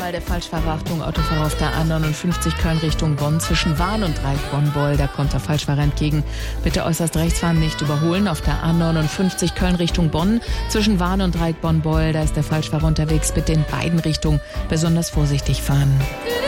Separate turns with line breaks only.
einmal der Falschfahrer. Achtung, Autofahrer auf der A59 Köln Richtung Bonn zwischen Wahn und Dreieck-Bonn-Boll. Da kommt der Falschfahrer entgegen. Bitte äußerst rechts fahren, nicht überholen. Auf der A59 Köln Richtung Bonn zwischen Wahn und Dreieck-Bonn-Boll. Da ist der Falschfahrer unterwegs. Bitte in beiden Richtungen besonders vorsichtig fahren.